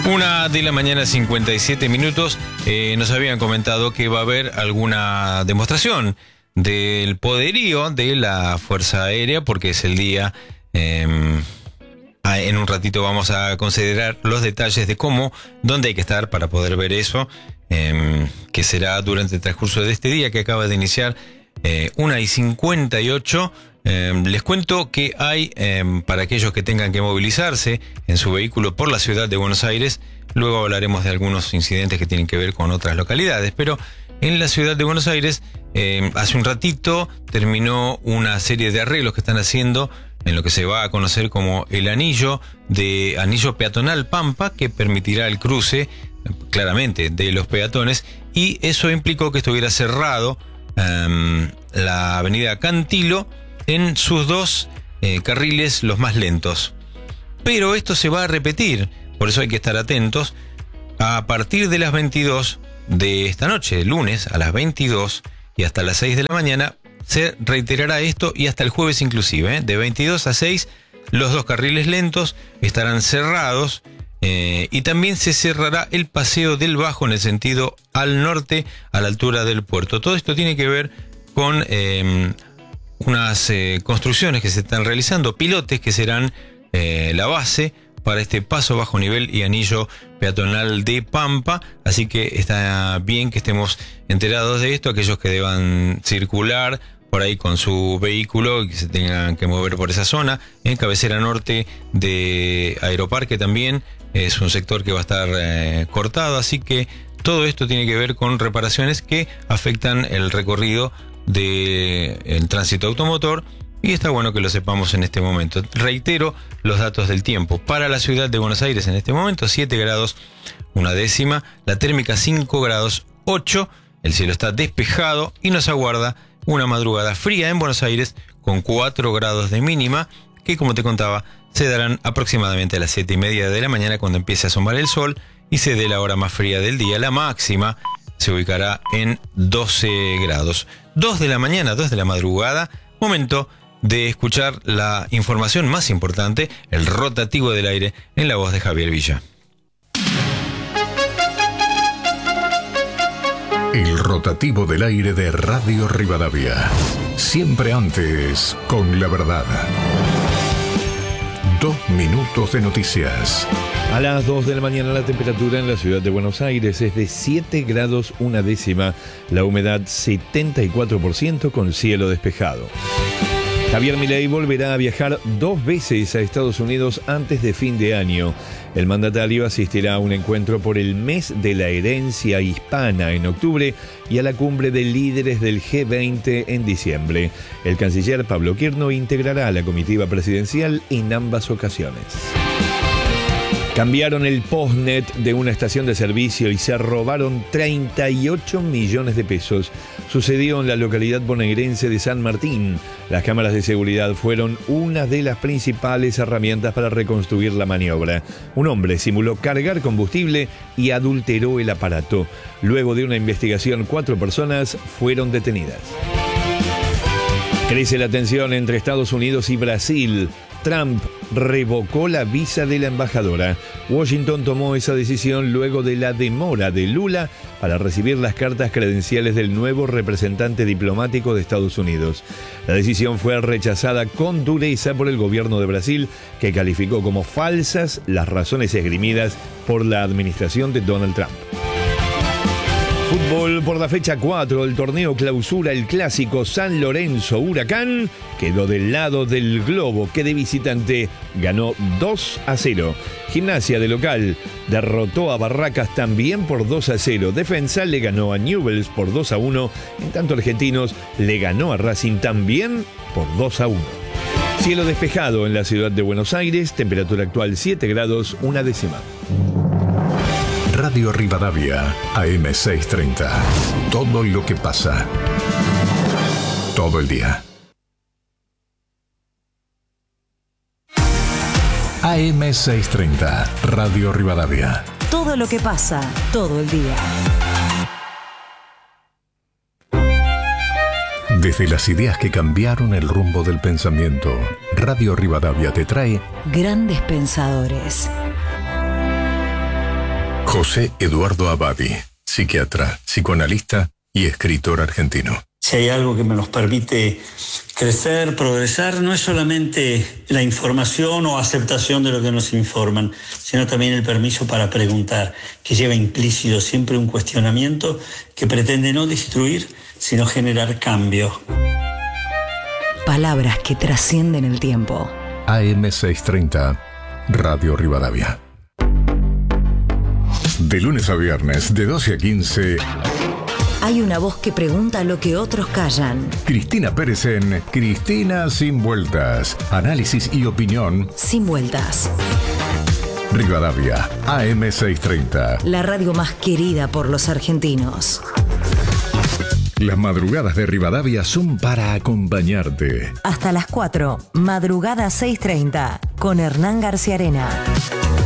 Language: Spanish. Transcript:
1:57 a.m. Nos habían comentado que va a haber alguna demostración del poderío de la Fuerza Aérea, porque es el día. En un ratito vamos a considerar los detalles de dónde hay que estar para poder ver eso, que será durante el transcurso de este día que acaba de iniciar, 1:58. Les cuento que hay, para aquellos que tengan que movilizarse en su vehículo por la ciudad de Buenos Aires, luego hablaremos de algunos incidentes que tienen que ver con otras localidades, pero en la ciudad de Buenos Aires, hace un ratito terminó una serie de arreglos que están haciendo en lo que se va a conocer como el anillo peatonal Pampa, que permitirá el cruce claramente de los peatones, y eso implicó que estuviera cerrado la avenida Cantilo en sus dos carriles, los más lentos. Pero esto se va a repetir, por eso hay que estar atentos. A partir de las 22 de esta noche, lunes a las 22 y hasta las 6 de la mañana, se reiterará esto, y hasta el jueves inclusive, de 22 a 6, los dos carriles lentos estarán cerrados, y también se cerrará el Paseo del Bajo en el sentido al norte, a la altura del puerto. Todo esto tiene que ver con unas construcciones que se están realizando, pilotes que serán la base para este paso bajo nivel y anillo peatonal de Pampa, así que está bien que estemos enterados de esto. Aquellos que deban circular por ahí con su vehículo y que se tengan que mover por esa zona, en cabecera norte de Aeroparque también es un sector que va a estar cortado, así que todo esto tiene que ver con reparaciones que afectan el recorrido del tránsito automotor, y está bueno que lo sepamos en este momento. Reitero los datos del tiempo. Para la ciudad de Buenos Aires en este momento, 7 grados 1 la térmica 5 grados 8, el cielo está despejado y nos aguarda una madrugada fría en Buenos Aires con 4 grados de mínima, que, como te contaba, se darán aproximadamente a las 7:30 de la mañana, cuando empiece a asomar el sol y se dé la hora más fría del día. La máxima se ubicará en 12 grados. 2 de la mañana, 2 de la madrugada, momento de escuchar la información más importante, el rotativo del aire, en la voz de Javier Villa. El rotativo del aire de Radio Rivadavia. Siempre antes con la verdad. 2 minutos de noticias. A las 2 de la mañana la temperatura en la ciudad de Buenos Aires es de 7 grados 1 la humedad 74% con cielo despejado. Javier Milei volverá a viajar 2 veces a Estados Unidos antes de fin de año. El mandatario asistirá a un encuentro por el mes de la herencia hispana en octubre y a la cumbre de líderes del G20 en diciembre. El canciller Pablo Quirno integrará a la comitiva presidencial en ambas ocasiones. Cambiaron el postnet de una estación de servicio y se robaron 38 millones de pesos. Sucedió en la localidad bonaerense de San Martín. Las cámaras de seguridad fueron una de las principales herramientas para reconstruir la maniobra. Un hombre simuló cargar combustible y adulteró el aparato. Luego de una investigación, 4 personas fueron detenidas. Crece la tensión entre Estados Unidos y Brasil. Trump revocó la visa de la embajadora. Washington tomó esa decisión luego de la demora de Lula para recibir las cartas credenciales del nuevo representante diplomático de Estados Unidos. La decisión fue rechazada con dureza por el gobierno de Brasil, que calificó como falsas las razones esgrimidas por la administración de Donald Trump. Fútbol por la fecha 4, el torneo clausura, el clásico San Lorenzo Huracán quedó del lado del globo, que de visitante ganó 2-0. Gimnasia de local derrotó a Barracas también por 2-0. Defensa le ganó a Newell's por 2-1. En tanto, Argentinos le ganó a Racing también por 2-1. Cielo despejado en la ciudad de Buenos Aires, temperatura actual 7 grados 1 décima. Radio Rivadavia, AM630. Todo lo que pasa. Todo el día. AM630, Radio Rivadavia. Todo lo que pasa, todo el día. Desde las ideas que cambiaron el rumbo del pensamiento, Radio Rivadavia te trae Grandes Pensadores. José Eduardo Abadi, psiquiatra, psicoanalista y escritor argentino. Si hay algo que nos permite crecer, progresar, no es solamente la información o aceptación de lo que nos informan, sino también el permiso para preguntar, que lleva implícito siempre un cuestionamiento que pretende no destruir, sino generar cambio. Palabras que trascienden el tiempo. AM630, Radio Rivadavia. De lunes a viernes, de 12 a 15... Hay una voz que pregunta lo que otros callan. Cristina Pérez en Cristina Sin Vueltas. Análisis y opinión. Sin vueltas. Rivadavia, AM630. La radio más querida por los argentinos. Las madrugadas de Rivadavia son para acompañarte. Hasta las 4, madrugada 6:30, con Hernán García Arena.